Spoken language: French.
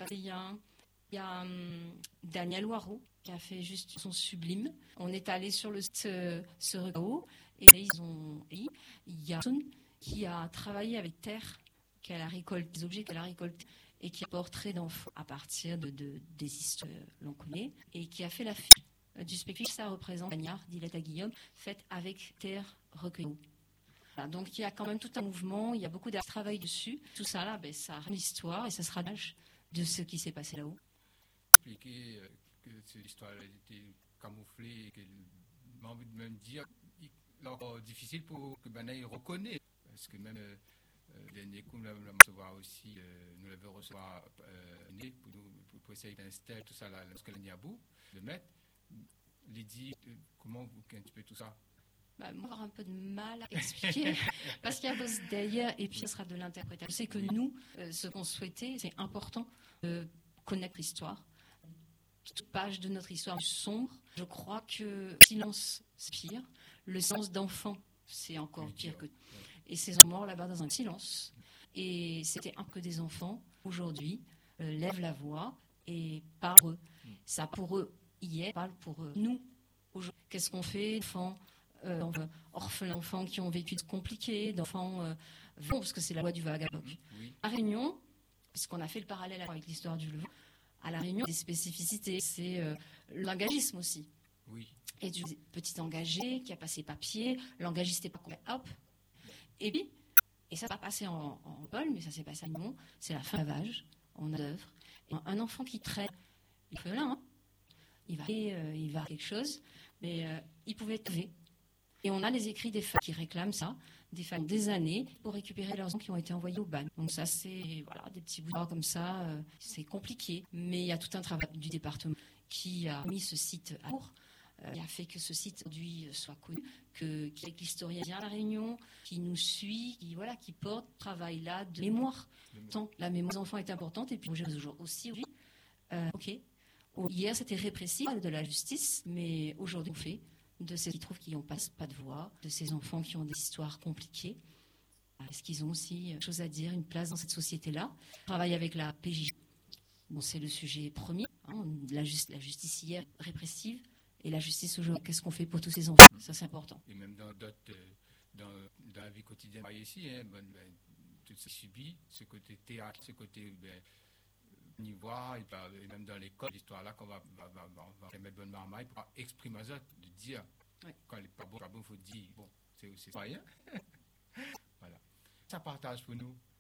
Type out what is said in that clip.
Il y a Daniel Waro qui a fait juste son sublime. On est allé sur le site se recao et il y a Son qui a travaillé avec terre, qu'elle a récolté, des objets qu'elle a récoltés et qui a portrait d'enfants à partir des histoires que l'on connaît et qui a fait l'affiche du spectacle. Ça représente Bagnard d'Ilette à Guillaume, faite avec terre recueillie. Voilà, donc il y a quand même tout un mouvement, il y a beaucoup de travail dessus. Tout ça là, ça rend l'histoire et ça sera l'âge de ce qui s'est passé là-haut. Expliquer que cette histoire a été camouflée et qu'elle m'a envie de même dire c'est difficile pour que Banaï reconnaisse parce que même dernier coup nous l'avons recevoir aussi nous l'avons recevoir pour essayer d'installer tout ça là lorsque l'on y a bout de mettre Lydie comment vous un petit peu tout ça. Moi, avoir un peu de mal à expliquer parce qu'il y a chose derrière et puis ce sera de l'interprétation. C'est que nous, ce qu'on souhaitait, c'est important de connaître l'histoire. Toute page de notre histoire sombre. Je crois que silence, c'est pire. Le silence d'enfant, c'est encore pire que. Et ces enfants morts là-bas dans un silence. Et c'était un peu des enfants aujourd'hui lèvent la voix et parlent pour eux. Ça pour eux hier, parle pour nous aujourd'hui. Qu'est-ce qu'on fait, enfants? Orphelins d'enfants qui ont vécu de compliqués, d'enfants parce que c'est la loi du vagabond. À Réunion, puisqu'on a fait le parallèle avec l'histoire du Levant, à La Réunion, des spécificités, c'est l'engagisme aussi. Oui. Et du petit engagé qui a passé papier, l'engagiste n'est pas hop. Et puis, et ça va passer en Paul, mais ça s'est passé à Réunion, c'est la fin de lavage, on a d'œuvre. Un enfant qui traite, il fait là, hein, il va quelque chose, mais il pouvait être levé. Et on a les écrits des femmes qui réclament ça, des femmes des années, pour récupérer leurs enfants qui ont été envoyés au bagne. Donc ça, c'est des petits bouts de comme ça, c'est compliqué. Mais il y a tout un travail du département qui a mis ce site à jour, qui a fait que ce site aujourd'hui soit connu, que l'historien vient à La Réunion, qui nous suit, qui porte ce travail-là de mémoire. Tant la mémoire des enfants est importante, et puis aussi, hier, c'était répressif de la justice, mais aujourd'hui, on fait de ceux qui trouvent qu'ils n'ont pas de voix, de ces enfants qui ont des histoires compliquées. Est-ce qu'ils ont aussi une chose à dire, une place dans cette société-là? On travaille avec la PJ. Bon, c'est le sujet premier, la justice hier répressive et la justice aujourd'hui. Qu'est-ce qu'on fait pour tous ces enfants? Ça, c'est important. Et même dans la vie quotidienne ici, tout ce subi, ce côté théâtre, ce côté on y voit, et même dans l'école, l'histoire là qu'on va mettre bonne marmaille pour exprimer ça, de dire quand il n'est pas bon, il faut dire bon, c'est rien. Voilà. Ça partage pour nous.